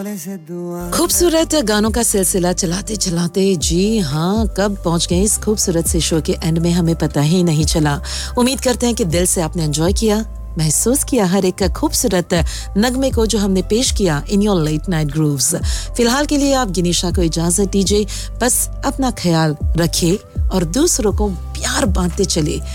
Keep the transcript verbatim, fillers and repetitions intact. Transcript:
खूबसूरत गानों का सिलसिला चलाते चलाते जी हाँ कब पहुंच गए इस खूबसूरत से शो के एंड में हमें पता ही नहीं चला। उम्मीद करते हैं कि दिल से आपने एंजॉय किया, महसूस किया हर एक खूबसूरत नगमे को जो हमने पेश किया in your let night grooves. फिलहाल के लिए आप गिनीशा को इजाजत दीजिए, बस अपना ख्याल रखिए और दूसरों को प्यार बांटते चलिए।